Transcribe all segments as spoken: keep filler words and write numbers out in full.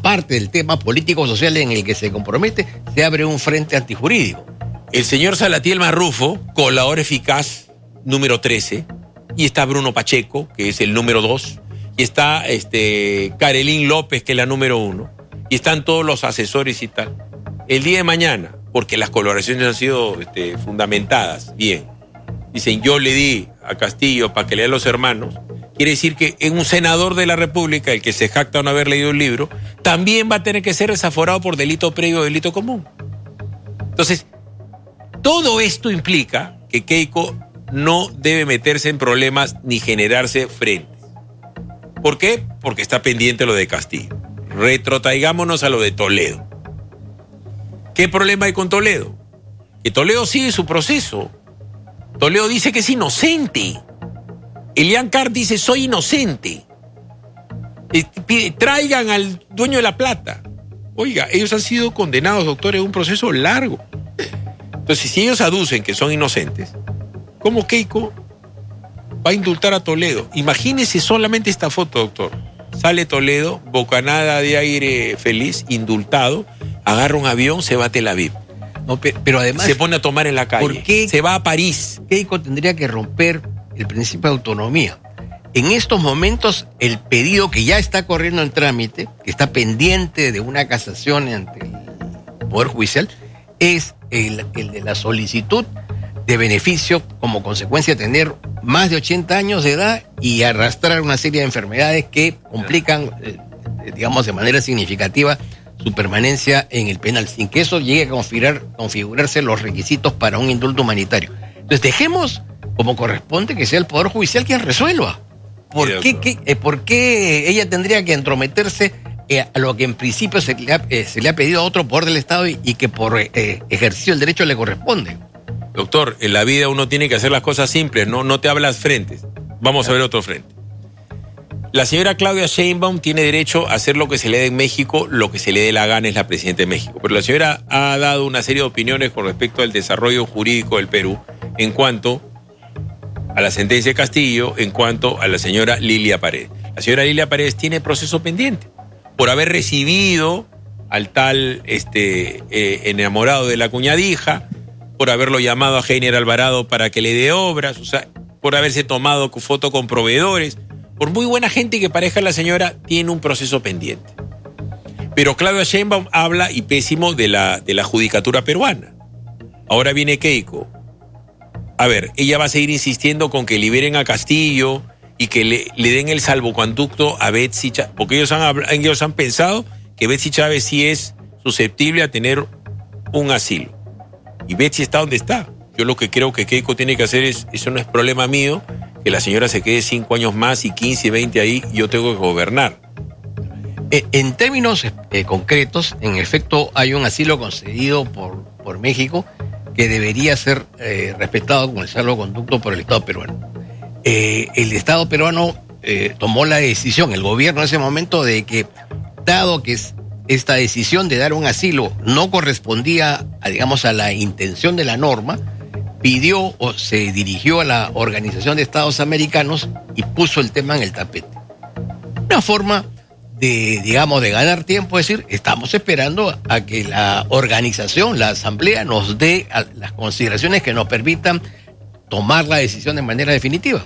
parte del tema político-social en el que se compromete, se abre un frente antijurídico. El señor Salatiel Marrufo, colador eficaz, número trece, y está Bruno Pacheco, que es el número dos, y está este, Karelín López, que es la número uno, y están todos los asesores y tal. El día de mañana, porque las colaboraciones han sido este, fundamentadas, bien, dicen yo le di a Castillo para que lea a los hermanos, quiere decir que en un senador de la República, el que se jacta de no haber leído el libro, también va a tener que ser desaforado por delito previo o delito común. Entonces, todo esto implica que Keiko no debe meterse en problemas ni generarse frentes. ¿Por qué? Porque está pendiente lo de Castillo. Retrotraigámonos a lo de Toledo. ¿Qué problema hay con Toledo? Que Toledo sigue su proceso. Toledo dice que es inocente. Elian Carr dice soy inocente. Traigan al dueño de la plata. Oiga, ellos han sido condenados, doctor, en un proceso largo. Entonces, si ellos aducen que son inocentes, ¿cómo Keiko va a indultar a Toledo? Imagínese solamente esta foto, doctor. Sale Toledo, bocanada de aire feliz, indultado, agarra un avión, se va a Tel Aviv. No, pero además... Se pone a tomar en la calle. ¿Por qué se va a París? Keiko tendría que romper el principio de autonomía. En estos momentos, el pedido que ya está corriendo en trámite, que está pendiente de una casación ante el Poder Judicial, es el, el de la solicitud de beneficio como consecuencia de tener más de ochenta años de edad y arrastrar una serie de enfermedades que complican, eh, digamos, de manera significativa su permanencia en el penal, sin que eso llegue a configurar, configurarse los requisitos para un indulto humanitario. Entonces dejemos como corresponde que sea el Poder Judicial quien resuelva. ¿Por qué, qué, eh, ¿por qué ella tendría que entrometerse eh, a lo que en principio se le ha, eh, se le ha pedido a otro poder del Estado y, y que por eh, ejercicio del derecho le corresponde? Doctor, en la vida uno tiene que hacer las cosas simples, no, no te hablas frentes. Vamos a ver otro frente. La señora Claudia Sheinbaum tiene derecho a hacer lo que se le dé en México, lo que se le dé la gana, es la presidenta de México. Pero la señora ha dado una serie de opiniones con respecto al desarrollo jurídico del Perú en cuanto a la sentencia de Castillo, en cuanto a la señora Lilia Paredes. La señora Lilia Paredes tiene proceso pendiente por haber recibido al tal este, eh, enamorado de la cuñadija, por haberlo llamado a Heiner Alvarado para que le dé obras, o sea, por haberse tomado foto con proveedores. Por muy buena gente que parezca la señora, tiene un proceso pendiente. Pero Claudia Sheinbaum habla, y pésimo, de la, de la judicatura peruana. Ahora viene Keiko. A ver, ella va a seguir insistiendo con que liberen a Castillo y que le, le den el salvoconducto a Betsy Chávez, porque ellos han, ellos han pensado que Betsy Chávez sí es susceptible a tener un asilo. Y Betsy está donde está. Yo lo que creo que Keiko tiene que hacer es, eso no es problema mío, que la señora se quede cinco años más y quince y veinte ahí, yo tengo que gobernar. Eh, en términos eh, concretos, en efecto, hay un asilo concedido por, por México que debería ser eh, respetado con el salvoconducto por el Estado peruano. Eh, el Estado peruano eh, tomó la decisión, el gobierno en ese momento, de que, dado que es, esta decisión de dar un asilo no correspondía, a, digamos, a la intención de la norma, pidió o se dirigió a la Organización de Estados Americanos y puso el tema en el tapete. Una forma de, digamos, de ganar tiempo, es decir, estamos esperando a que la organización, la asamblea, nos dé las consideraciones que nos permitan tomar la decisión de manera definitiva.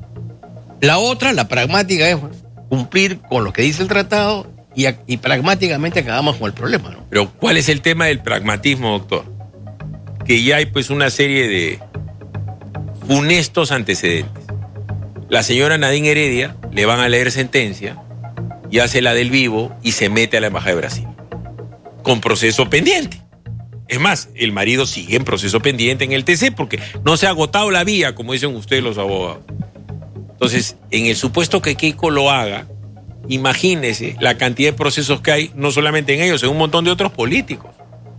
La otra, la pragmática, es cumplir con lo que dice el tratado y, y pragmáticamente acabamos con el problema, ¿no? Pero ¿cuál es el tema del pragmatismo, doctor? Que ya hay pues una serie de funestos antecedentes. La señora Nadine Heredia le van a leer sentencia y hace la del vivo y se mete a la Embajada de Brasil con proceso pendiente. Es más, el marido sigue en proceso pendiente en el T C porque no se ha agotado la vía, como dicen ustedes los abogados. Entonces, en el supuesto que Keiko lo haga, imagínese la cantidad de procesos que hay, no solamente en ellos, en un montón de otros políticos.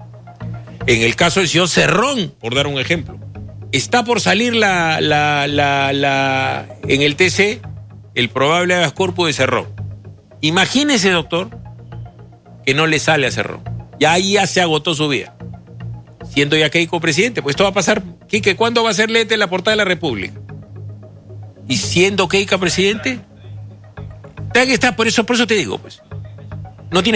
En el caso del señor Cerrón, por dar un ejemplo, está por salir la, la, la, la, en el T C el probable habeas corpus de Cerrón. Imagínese, doctor, que no le sale a Cerrón. Ya ahí ya se agotó su vida. Siendo ya Keiko presidente, pues esto va a pasar. Quique, ¿cuándo va a ser Lete en la portada de la República? Y siendo Keiko presidente, está, por eso, por eso te digo, pues, no tiene